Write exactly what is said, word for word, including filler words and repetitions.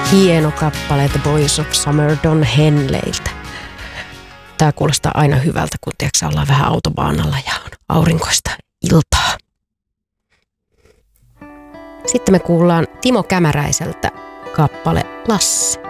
Hieno kappale The Boys of Summer Don Henleyltä. Tää kuulostaa aina hyvältä, kun tiedätkö, ollaan vähän autobaanalla ja on aurinkoista iltaa. Sitten me kuullaan Timo Kämäräiseltä kappale Lasse.